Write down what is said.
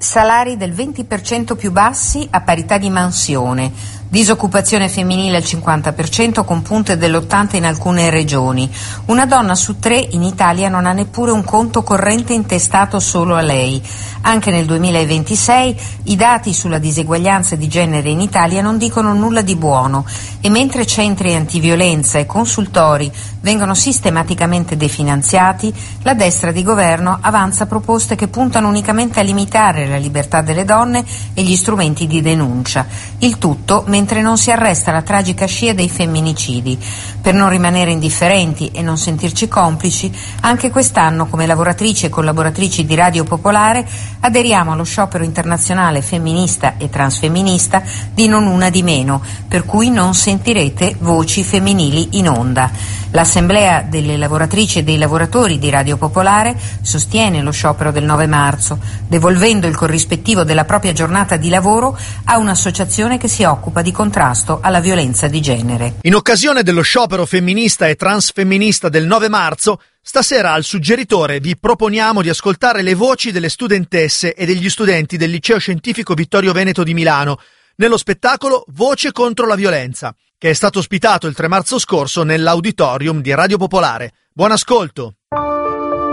salari del 20% più bassi a parità di mansione, disoccupazione femminile al 50% con punte dell'80% in alcune regioni. Una donna su 3 in Italia non ha neppure un conto corrente intestato solo a lei. Anche nel 2026 i dati sulla diseguaglianza di genere in Italia non dicono nulla di buono e mentre centri antiviolenza e consultori vengono sistematicamente definanziati, la destra di governo avanza proposte che puntano unicamente a limitare la libertà delle donne e gli strumenti di denuncia. Il tutto mentre non si arresta la tragica scia dei femminicidi. Per non rimanere indifferenti e non sentirci complici, anche quest'anno come lavoratrici e collaboratrici di Radio Popolare aderiamo allo sciopero internazionale femminista e transfemminista di Non Una di Meno, per cui non sentirete voci femminili in onda. L'Assemblea delle lavoratrici e dei lavoratori di Radio Popolare sostiene lo sciopero del 9 marzo, devolvendo il corrispettivo della propria giornata di lavoro a un'associazione che si occupa di contrasto alla violenza di genere. In occasione dello sciopero femminista e transfemminista del 9 marzo, stasera al Suggeritore vi proponiamo di ascoltare le voci delle studentesse e degli studenti del Liceo Scientifico Vittorio Veneto di Milano nello spettacolo Voce contro la violenza, che è stato ospitato il 3 marzo scorso nell'auditorium di Radio Popolare. Buon ascolto!